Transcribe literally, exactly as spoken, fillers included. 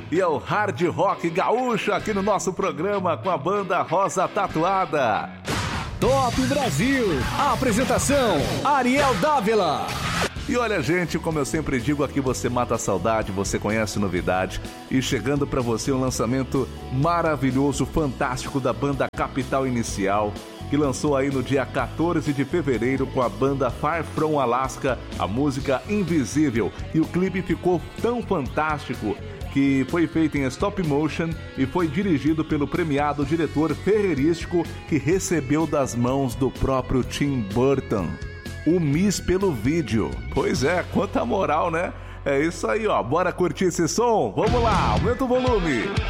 e é o hard rock gaúcho aqui no nosso programa com a banda Rosa Tatuada. Top Brasil. A apresentação, Ariel Dávila. E olha, gente, como eu sempre digo, aqui você mata a saudade, você conhece novidade. E chegando pra você um lançamento maravilhoso, fantástico da banda Capital Inicial, que lançou aí no dia quatorze de fevereiro com a banda Far From Alaska, a música Invisível. E o clipe ficou tão fantástico que foi feito em stop motion e foi dirigido pelo premiado diretor ferreirístico que recebeu das mãos do próprio Tim Burton o Miss pelo vídeo. Pois é, quanta moral, né? É isso aí, ó. Bora curtir esse som? Vamos lá, aumenta o volume.